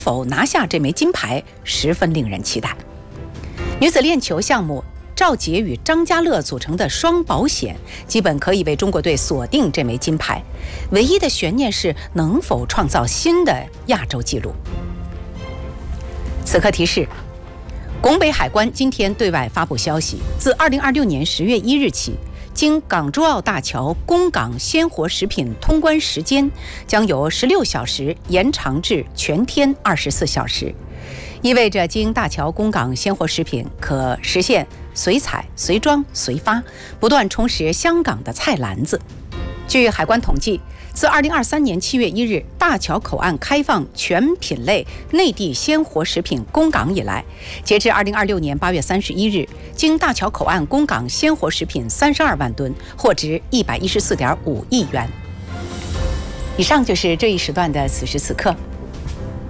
否拿下这枚金牌十分令人期待。女子链球项目，赵洁与张家乐组成的双保险，基本可以为中国队锁定这枚金牌。唯一的悬念是能否创造新的亚洲纪录。此刻提示：拱北海关今天对外发布消息，自2026年10月1日起，经港珠澳大桥供港鲜活食品通关时间将由16小时延长至全天24小时，意味着经大桥供港鲜活食品可实现随采、随装、随发，不断充实香港的菜篮子。据海关统计，自2023年7月1日大桥口岸开放全品类内地鲜活食品供港以来，截至2026年8月31日，经大桥口岸供港鲜活食品32万吨，货值114.5亿元。以上就是这一时段的此时此刻。